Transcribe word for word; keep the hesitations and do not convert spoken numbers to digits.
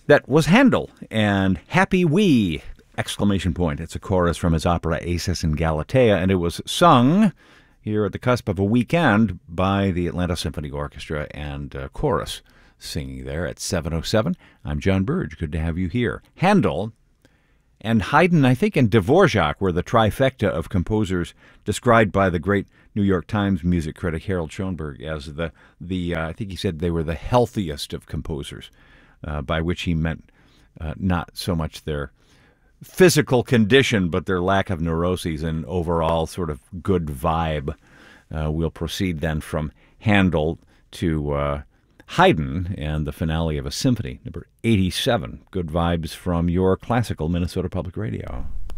That was Handel and Happy We! Exclamation point. It's a chorus from his opera Acis and Galatea, and it was sung here at the cusp of a weekend by the Atlanta Symphony Orchestra and uh, chorus singing there at seven oh seven. I'm John Burge. Good to have you here. Handel and Haydn, I think, and Dvorak were the trifecta of composers described by the great New York Times music critic Harold Schoenberg as the, the uh, I think he said they were the healthiest of composers, uh, by which he meant uh, not so much their physical condition, but their lack of neuroses and overall sort of good vibe. Uh, we'll proceed then from Handel to uh, Haydn and the finale of a symphony, number eighty-seven. Good vibes from your classical Minnesota Public Radio.